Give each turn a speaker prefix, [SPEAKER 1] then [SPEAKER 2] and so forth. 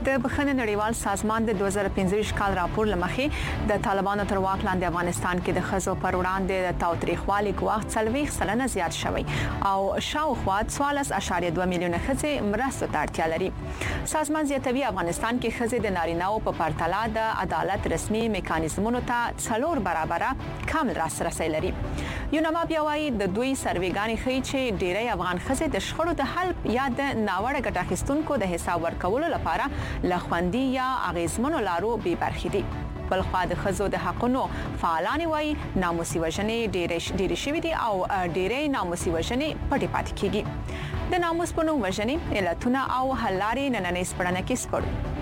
[SPEAKER 1] د بخښنې نړیوال سازمان د 2015 کال راپور لمخې د طالبانو تر واک لاندې افغانستان کې د ښځو پر وړاندې د تاوتریخوالي ګواښ 40% زیات شوی او شاوخوا 14.2 میلیونه ښځې مرستو ته اړتیا لري. سازمان زیاتوي افغانستان کې ښځې د نارینه‌و په پرتله د عدالت رسمي میکانیزمونو ته 4 برابره کامل لاسرسي لري. یونما بیا وايي د دوی سروېګانې ښیي چې ډېری افغان ښځې د شخړو د حل یا د ناوړه ګټه اخیستونکو د حساب ورکولو لپاره لخوندي یا اغیزمنو لارو بې برخې دي. بلخوا د ښځو د حقونو فعالان وايي ناموسي وژنې ډېرې شوې دي او ډېرې ناموسي وژنې پټې پاتې کیږي. د ناموس په نوم وژنې علتونه او حل لارې نننۍ سپړنه کې سپړو.